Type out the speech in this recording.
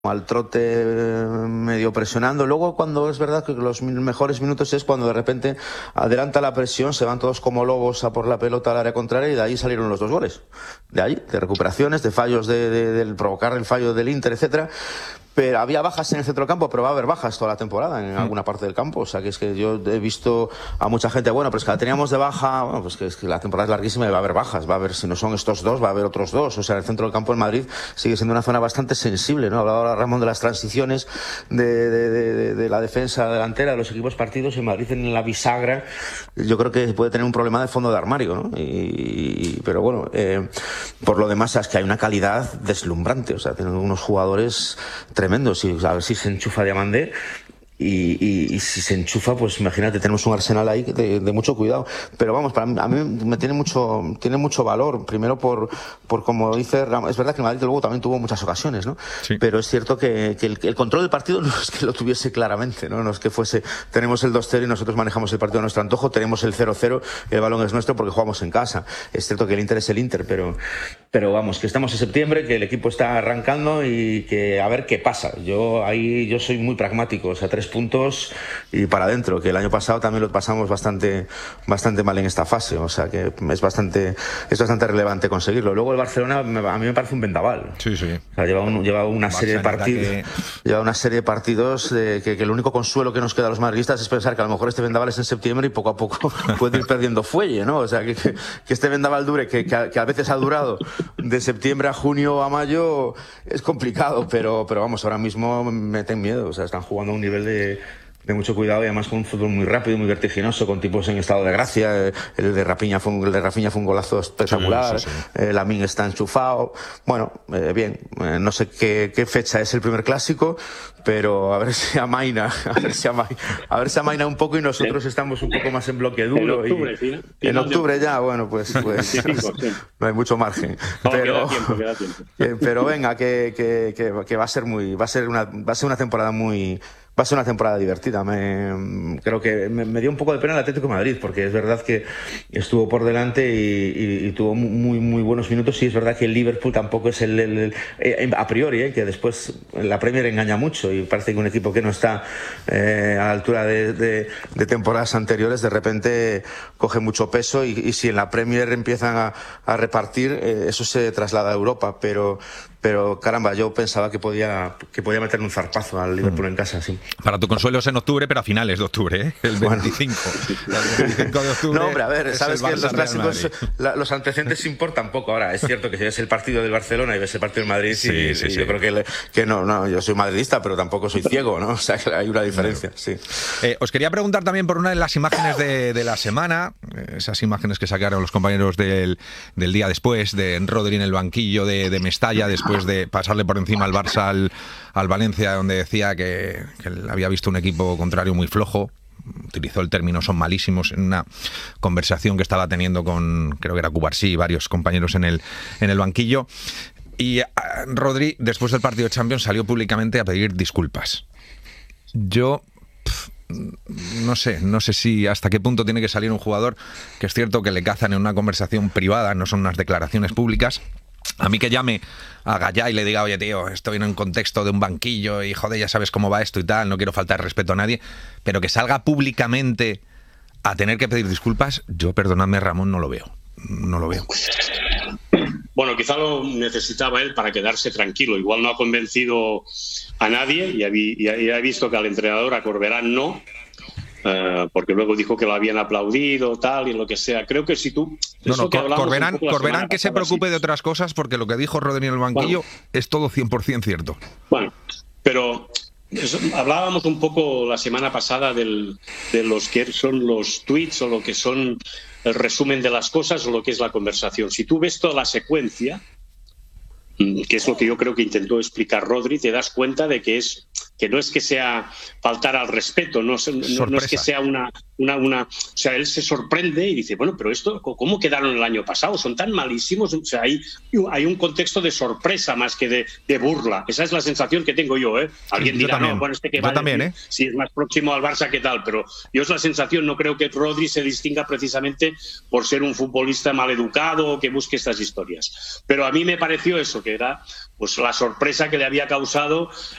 al trote medio presionando. Luego, cuando es verdad que los mejores minutos es cuando de repente adelanta la presión, se van todos como lobos a por la pelota al área contraria y de ahí salieron los 2 goles. De ahí, de recuperaciones, de fallos del provocar el fallo del Inter, etcétera. Pero había bajas en el centro del campo, pero va a haber bajas toda la temporada en alguna parte del campo. O sea, que es que yo he visto a mucha gente, bueno, pues que la teníamos de baja, bueno, pues que es que la temporada es larguísima y va a haber bajas. Va a haber, si no son estos 2, va a haber otros 2. O sea, el centro del campo en Madrid sigue siendo una zona bastante sensible, ¿no? Hablaba ahora Ramón de las transiciones de la defensa delantera de los equipos partidos. En Madrid, en la bisagra, yo creo que puede tener un problema de fondo de armario, ¿no? Pero bueno, por lo demás es que hay una calidad deslumbrante. O sea, tienen unos jugadores tremendos, y a ver si se enchufa Diamandé. Y si se enchufa, pues imagínate, tenemos un arsenal ahí de mucho cuidado. Pero vamos, a mí me tiene mucho valor. Primero por como dice Ramón, es verdad que el Madrid luego también tuvo muchas ocasiones, ¿no? Sí. Pero es cierto que el control del partido no es que lo tuviese claramente, ¿no? No es que fuese, tenemos el 2-0 y nosotros manejamos el partido a nuestro antojo, tenemos el 0-0 y el balón es nuestro porque jugamos en casa. Es cierto que el Inter es el Inter, pero vamos, que estamos en septiembre, que el equipo está arrancando y que a ver qué pasa. Yo soy muy pragmático, o sea, 3 puntos y para adentro, que el año pasado también lo pasamos bastante mal en esta fase, o sea que es bastante relevante conseguirlo. Luego el Barcelona a mí me parece un vendaval. Sí. O sea, lleva una serie de partidos que el único consuelo que nos queda a los madridistas es pensar que a lo mejor este vendaval es en septiembre y poco a poco puede ir perdiendo fuelle, ¿no? O sea, que este vendaval dure, que a veces ha durado de septiembre a junio o a mayo, es complicado, pero vamos, ahora mismo me meten miedo. O sea, están jugando a un nivel de mucho cuidado y además con un fútbol muy rápido, muy vertiginoso, con tipos en estado de gracia. El de Rafinha fue un golazo espectacular. Sí. Lamine está enchufado. Bueno, bien, no sé qué fecha es el primer clásico, pero a ver si amaina un poco y nosotros estamos un poco más en bloque duro. En octubre ya, bueno, pues no hay mucho margen. Pero queda tiempo. Pero venga, que va a ser una temporada muy... Va a ser una temporada divertida. Creo que me dio un poco de pena el Atlético de Madrid, porque es verdad que estuvo por delante y tuvo muy buenos minutos, y es verdad que el Liverpool tampoco es a priori, que después la Premier engaña mucho y parece que un equipo que no está a la altura de temporadas anteriores de repente coge mucho peso y si en la Premier empiezan a repartir, eso se traslada a Europa, pero caramba, yo pensaba que podía meterle un zarpazo al Liverpool en casa, sí. Para tu consuelo es en octubre, pero a finales de octubre, ¿eh? El 25. Bueno. El 25 de octubre. No, hombre, a ver, sabes que los clásicos, los antecedentes importan poco. Ahora, es cierto que si ves el partido del Barcelona y ves el partido del Madrid, sí. Yo creo que no, yo soy madridista, pero tampoco soy ciego, ¿no? O sea, que hay una diferencia, sí. Os quería preguntar también por una de las imágenes de la semana, esas imágenes que sacaron los compañeros del día después, de Rodri en el banquillo de Mestalla, después de pasarle por encima al Barça al Valencia, donde decía que había visto un equipo contrario muy flojo. Utilizó el término "son malísimos" en una conversación que estaba teniendo con, creo que era Cubarsí y varios compañeros en el banquillo. Y Rodri, después del partido de Champions, salió públicamente a pedir disculpas. Yo no sé si hasta qué punto tiene que salir un jugador, que es cierto que le cazan en una conversación privada, no son unas declaraciones públicas. A mí que llame a Gallá y le diga: oye, tío, estoy en un contexto de un banquillo y joder, ya sabes cómo va esto y tal, no quiero faltar respeto a nadie, pero que salga públicamente a tener que pedir disculpas, yo, perdonadme, Ramón, no lo veo. Bueno, quizá lo necesitaba él para quedarse tranquilo. Igual no ha convencido a nadie y ha visto que al entrenador, a Corberán, no. Porque luego dijo que lo habían aplaudido, tal, y lo que sea. Creo que si tú... Corberán que se preocupe de otras cosas, porque lo que dijo Rodri en el banquillo es todo 100% cierto. Bueno, pero hablábamos un poco la semana pasada de los que son los tweets o lo que son el resumen de las cosas o lo que es la conversación. Si tú ves toda la secuencia, que es lo que yo creo que intentó explicar Rodri, te das cuenta de que no es que sea faltar al respeto, no es que sea una... O sea, él se sorprende y dice, bueno, pero esto, ¿cómo quedaron el año pasado? Son tan malísimos. O sea, hay un contexto de sorpresa más que de burla. Esa es la sensación que tengo yo, ¿eh? Alguien dirá, no, bueno, que va también, ¿eh? Si es más próximo al Barça, ¿qué tal? Pero yo es la sensación, no creo que Rodri se distinga precisamente por ser un futbolista maleducado o que busque estas historias. Pero a mí me pareció eso, que que era pues la sorpresa que le había causado